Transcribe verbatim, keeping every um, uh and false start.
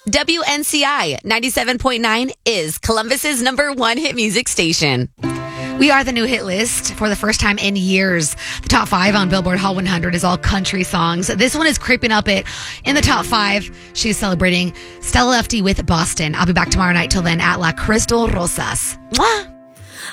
W N C I ninety-seven point nine is Columbus's number one hit music station. We are the new hit list for the first time in years. The top five on Billboard Hot one hundred is all country songs. This one is creeping up it in the top five. She's celebrating Stella Lefty with Boston. I'll be back tomorrow night. Till then, at La Crystal Rosas. Mwah!